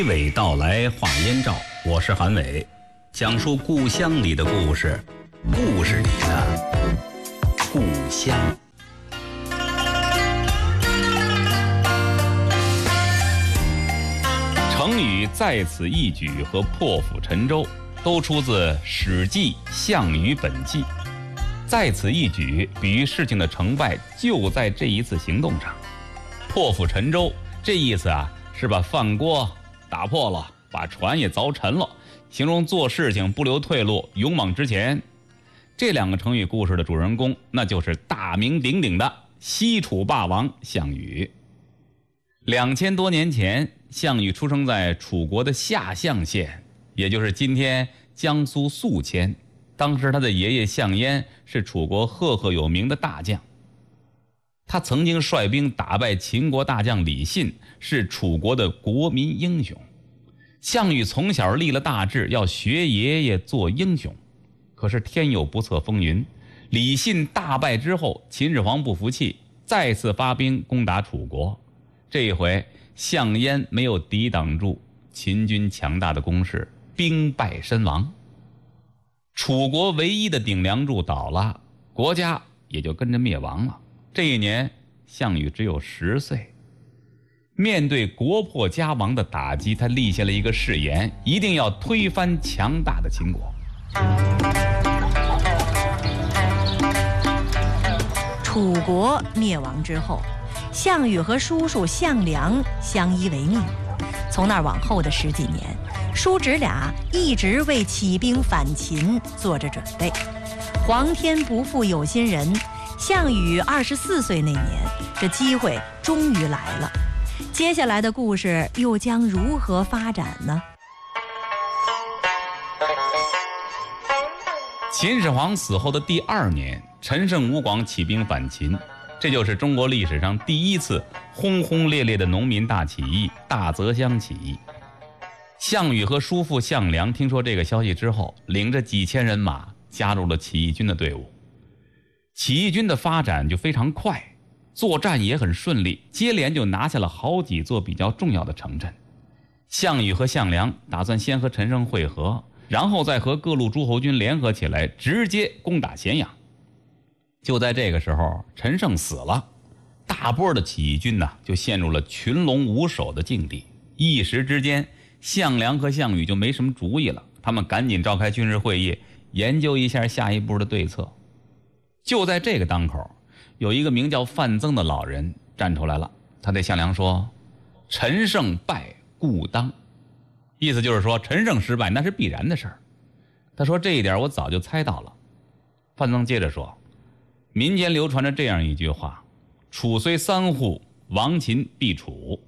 娓道来话燕赵，我是韩伟，讲述故乡里的故事，故事里的故乡。成语在此一举和破釜沉舟都出自《史记·项羽本纪》。在此一举比喻事情的成败就在这一次行动上。破釜沉舟这意思是把饭锅打破了，把船也凿沉了，形容做事情不留退路，勇往直前。这两个成语故事的主人公，那就是大名鼎鼎的西楚霸王项羽。2000多年前，项羽出生在楚国的下象县，也就是今天江苏宿迁。当时他的爷爷项燕是楚国赫赫有名的大将，他曾经率兵打败秦国大将李信，是楚国的国民英雄。项羽从小立了大志，要学爷爷做英雄。可是天有不测风云，李信大败之后，秦始皇不服气，再次发兵攻打楚国。这一回项燕没有抵挡住秦军强大的攻势，兵败身亡。楚国唯一的顶梁柱倒了，国家也就跟着灭亡了。这一年项羽只有10岁。面对国破家亡的打击，他立下了一个誓言，一定要推翻强大的秦国。 楚国灭亡之后，项羽和叔叔项梁相依为命。从那往后的10几年，叔侄俩一直为起兵反秦做着准备。皇天不负有心人，项羽24岁那年，这机会终于来了。接下来的故事又将如何发展呢？ 秦始皇死后的第2年，陈胜吴广起兵反秦，这就是中国历史上第一次轰轰烈烈的农民大起义——大泽乡起义。项羽和叔父项梁听说这个消息之后，领着几千人马加入了起义军的队伍。起义军的发展就非常快，作战也很顺利，接连就拿下了好几座比较重要的城镇。项羽和项梁打算先和陈胜会合，然后再和各路诸侯军联合起来，直接攻打咸阳。就在这个时候，陈胜死了，大波的起义军就陷入了群龙无首的境地。一时之间，项梁和项羽就没什么主意了，他们赶紧召开军事会议，研究一下下一步的对策。就在这个当口，有一个名叫范增的老人站出来了，他对项梁说：“陈胜败故当。”意思就是说，陈胜失败那是必然的事儿。他说这一点我早就猜到了。范增接着说，民间流传着这样一句话：楚虽三户，亡秦必楚。